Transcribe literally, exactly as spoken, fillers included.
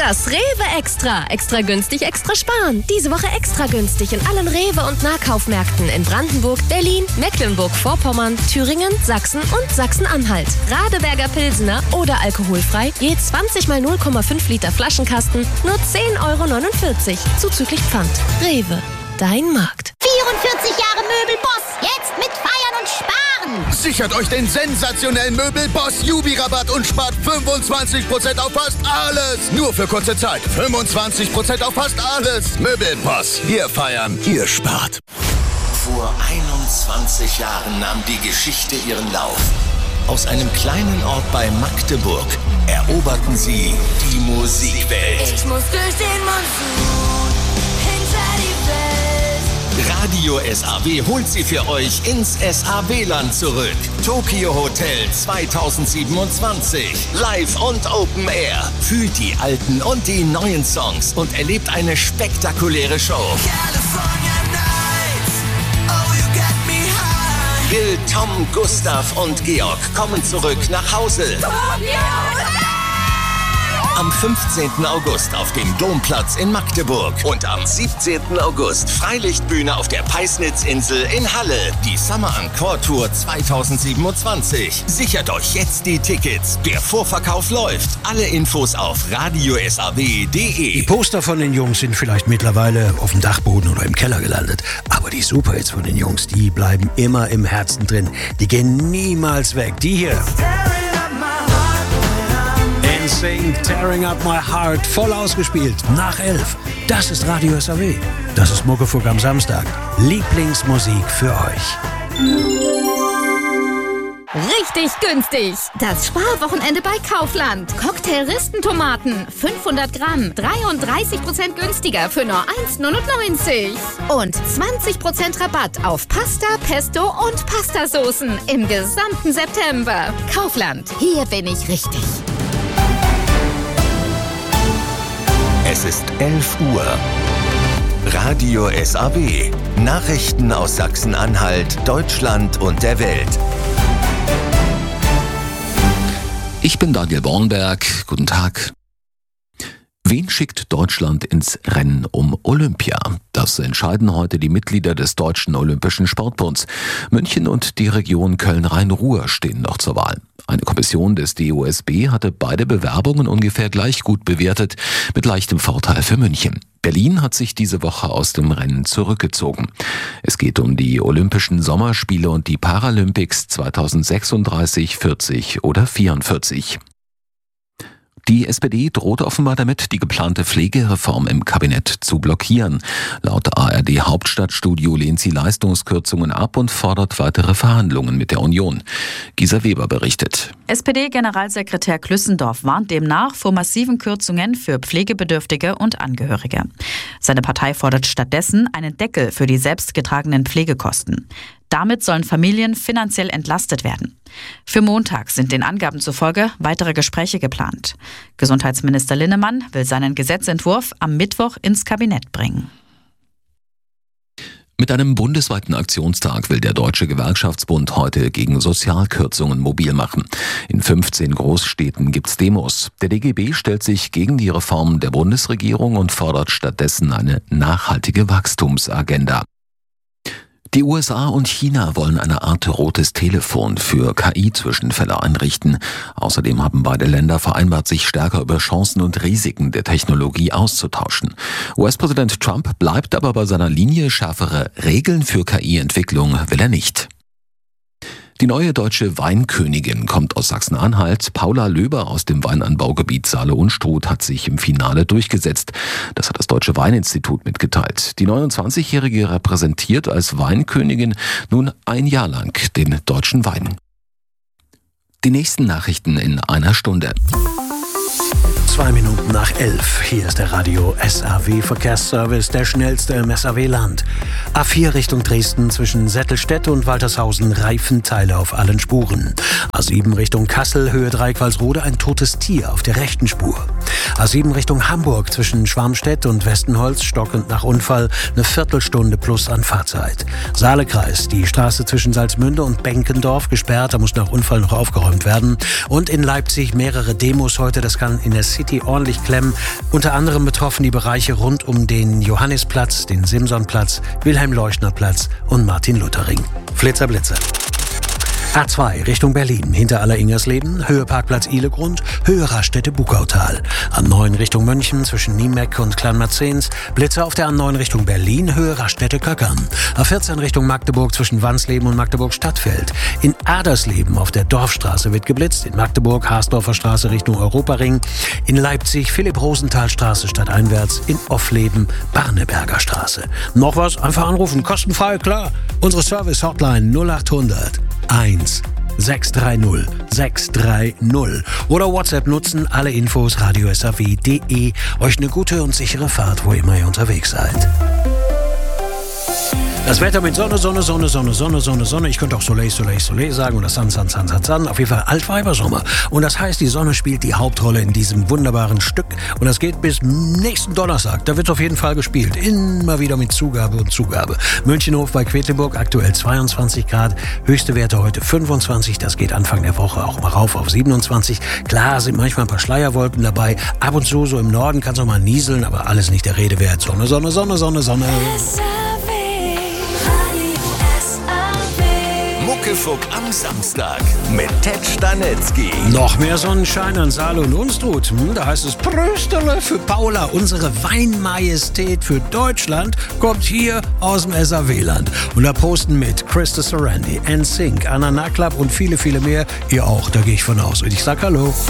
Das Rewe Extra. Extra günstig, extra sparen. Diese Woche extra günstig in allen Rewe- und Nahkaufmärkten in Brandenburg, Berlin, Mecklenburg-Vorpommern, Thüringen, Sachsen und Sachsen-Anhalt. Radeberger Pilsener oder alkoholfrei, je zwanzig mal null Komma fünf Liter Flaschenkasten, nur zehn Euro neunundvierzig, zuzüglich Pfand. Rewe, dein Markt. vierundvierzig Jahre Möbelboss, jetzt mit Feiern und Sparen. Sichert euch den sensationellen Möbelboss Jubi-Rabatt und spart fünfundzwanzig Prozent auf fast alles. Nur für kurze Zeit. fünfundzwanzig Prozent auf fast alles. Möbelboss. Wir feiern, ihr spart. Vor einundzwanzig Jahren nahm die Geschichte ihren Lauf. Aus einem kleinen Ort bei Magdeburg eroberten sie die Musikwelt. Ich muss durch den Monsun hinter die Welt. Radio S A W holt sie für euch ins S A W-Land zurück. Tokyo Hotel zweitausendsiebenundzwanzig. Live und Open Air. Fühlt die alten und die neuen Songs und erlebt eine spektakuläre Show. Bill, Tom, Gustav und Georg kommen zurück nach Hause. Am fünfzehnten August auf dem Domplatz in Magdeburg und am siebzehnten August Freilichtbühne auf der Peisnitzinsel in Halle. Die Summer Encore Tour zweitausendsiebenundzwanzig. Sichert euch jetzt die Tickets. Der Vorverkauf läuft. Alle Infos auf radio s a w punkt d e. Die Poster von den Jungs sind vielleicht mittlerweile auf dem Dachboden oder im Keller gelandet. Aber die Superhits von den Jungs, die bleiben immer im Herzen drin. Die gehen niemals weg. Die hier. Sing, Tearing Up My Heart, voll ausgespielt, nach elf. Das ist Radio S A W. Das ist Muckefuck am Samstag. Lieblingsmusik für euch. Richtig günstig. Das Sparwochenende bei Kaufland. Cocktail-Ristentomaten, fünfhundert Gramm, dreiunddreißig Prozent günstiger für nur eins neunundneunzig. Und zwanzig Prozent Rabatt auf Pasta, Pesto und Pastasoßen im gesamten September. Kaufland, hier bin ich richtig. Es ist elf Uhr. Radio S A W. Nachrichten aus Sachsen-Anhalt, Deutschland und der Welt. Ich bin Daniel Bornberg. Guten Tag. Wen schickt Deutschland ins Rennen um Olympia? Das entscheiden heute die Mitglieder des Deutschen Olympischen Sportbunds. München und die Region Köln-Rhein-Ruhr stehen noch zur Wahl. Eine Kommission des D O S B hatte beide Bewerbungen ungefähr gleich gut bewertet, mit leichtem Vorteil für München. Berlin hat sich diese Woche aus dem Rennen zurückgezogen. Es geht um die Olympischen Sommerspiele und die Paralympics zweitausendsechsunddreißig, vierzig oder vierundvierzig. Die S P D droht offenbar damit, die geplante Pflegereform im Kabinett zu blockieren. Laut A R D-Hauptstadtstudio lehnt sie Leistungskürzungen ab und fordert weitere Verhandlungen mit der Union. Gisa Weber berichtet. S P D-Generalsekretär Klüssendorf warnt demnach vor massiven Kürzungen für Pflegebedürftige und Angehörige. Seine Partei fordert stattdessen einen Deckel für die selbstgetragenen Pflegekosten. Damit sollen Familien finanziell entlastet werden. Für Montag sind den Angaben zufolge weitere Gespräche geplant. Gesundheitsminister Linnemann will seinen Gesetzentwurf am Mittwoch ins Kabinett bringen. Mit einem bundesweiten Aktionstag will der Deutsche Gewerkschaftsbund heute gegen Sozialkürzungen mobil machen. In fünfzehn Großstädten gibt's Demos. Der D G B stellt sich gegen die Reformen der Bundesregierung und fordert stattdessen eine nachhaltige Wachstumsagenda. Die U S A und China wollen eine Art rotes Telefon für K I-Zwischenfälle einrichten. Außerdem haben beide Länder vereinbart, sich stärker über Chancen und Risiken der Technologie auszutauschen. U S-Präsident Trump bleibt aber bei seiner Linie, schärfere Regeln für K I-Entwicklung will er nicht. Die neue deutsche Weinkönigin kommt aus Sachsen-Anhalt. Paula Löber aus dem Weinanbaugebiet Saale-Unstrut hat sich im Finale durchgesetzt. Das hat das Deutsche Weininstitut mitgeteilt. Die neunundzwanzigjährige repräsentiert als Weinkönigin nun ein Jahr lang den deutschen Wein. Die nächsten Nachrichten in einer Stunde. Zwei Minuten nach elf. Hier ist der Radio S A W Verkehrsservice, der schnellste im S A W-Land. A vier Richtung Dresden zwischen Settelstedt und Waltershausen, Reifenteile auf allen Spuren. A sieben Richtung Kassel, Höhe Dreieckfalsrode, ein totes Tier auf der rechten Spur. A sieben Richtung Hamburg zwischen Schwarmstedt und Westenholz, stockend nach Unfall, eine Viertelstunde plus an Fahrzeit. Saalekreis, die Straße zwischen Salzmünde und Benkendorf gesperrt, da muss nach Unfall noch aufgeräumt werden. Und in Leipzig mehrere Demos heute, das kann in der City ordentlich klemmen. Unter anderem betroffen die Bereiche rund um den Johannisplatz, den Simsonplatz, Wilhelm-Leuschner-Platz und Martin-Luther-Ring. Flitzer, Blitzer. A zwei Richtung Berlin, hinter Aller-Ingersleben, Höhe Parkplatz Ihlegrund, Höhe Raststätte Bugautal. A neun Richtung München zwischen Niemeck und Kleinmerzens, Blitzer auf der A neun Richtung Berlin, Höhe Raststätte Kackern. A vierzehn Richtung Magdeburg zwischen Wansleben und Magdeburg Stadtfeld. In Adersleben auf der Dorfstraße wird geblitzt, in Magdeburg Haasdorfer Straße Richtung Europaring, in Leipzig Philipp-Rosenthal-Straße stadteinwärts, in Offleben Barneberger Straße. Noch was? Einfach anrufen, kostenfrei, klar. Unsere Service-Hotline null achthundert eins sechs drei null sechs drei null oder WhatsApp nutzen, alle Infos radio s a w punkt d e. Euch eine gute und sichere Fahrt, wo immer ihr unterwegs seid. Das Wetter mit Sonne, Sonne, Sonne, Sonne, Sonne, Sonne, Sonne. Ich könnte auch Soleil, Soleil, Soleil sagen oder Sun, Sun, Sun, Sun, Sun. Auf jeden Fall Altweibersommer. Und das heißt, die Sonne spielt die Hauptrolle in diesem wunderbaren Stück. Und das geht bis nächsten Donnerstag. Da wird es auf jeden Fall gespielt. Immer wieder mit Zugabe und Zugabe. Münchenhof bei Quedlinburg, aktuell zweiundzwanzig Grad. Höchste Werte heute fünfundzwanzig. Das geht Anfang der Woche auch mal rauf auf siebenundzwanzig. Klar sind manchmal ein paar Schleierwolken dabei. Ab und zu so im Norden kann es auch mal nieseln, aber alles nicht der Rede wert. Sonne, Sonne, Sonne, Sonne, Sonne. Muckefuck am Samstag mit Ted Stanetzky. Noch mehr Sonnenschein an Saale und Unstrut. Hm, da heißt es Prösterle für Paula. Unsere Weinmajestät für Deutschland kommt hier aus dem S A W-Land. Und da posten mit Krista Sarandi, N Sync, Anna Naklab und viele, viele mehr. Ihr auch, da gehe ich von aus. Und ich sag Hallo.